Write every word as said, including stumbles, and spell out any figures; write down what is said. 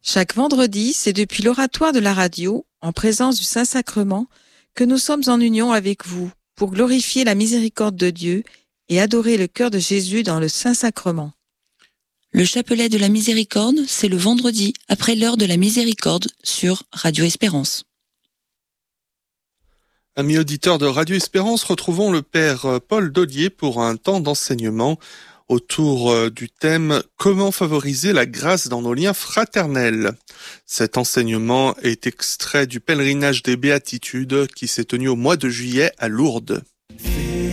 Chaque vendredi, c'est depuis l'oratoire de la radio, en présence du Saint-Sacrement, que nous sommes en union avec vous pour glorifier la miséricorde de Dieu et adorer le cœur de Jésus dans le Saint-Sacrement. Le chapelet de la miséricorde, c'est le vendredi, après l'heure de la miséricorde, sur Radio Espérance. Amis auditeurs de Radio Espérance, retrouvons le Père Paul Dollier pour un temps d'enseignement autour du thème « Comment favoriser la grâce dans nos liens fraternels ?» Cet enseignement est extrait du pèlerinage des Béatitudes qui s'est tenu au mois de juillet à Lourdes.